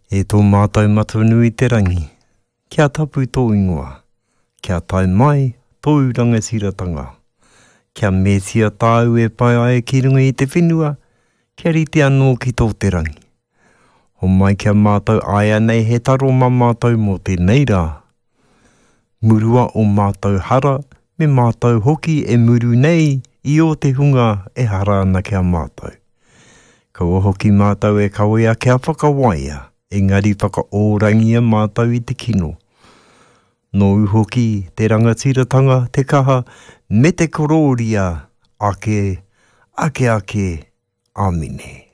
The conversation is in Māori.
E tō mātou matunui te rangi, kia tapu tō ingoa, kia tai mai tō rangasiratanga, kia mēsia tāu e pai ai ki runga i te whenua, kia rite anō ki tō te rangi. Ho mai kia mātou aia nei he taro ma mātou mō te neira. Murua o mātou hara, me mātou hoki e muru nei i o te hunga e hara ana kia mātou. Kaua hoki mātou e kawea kia whakawaia, engari whakaorangia mātou i te kino. Nō hoki te rangatiratanga, te kaha, me te kororia, ake, amine.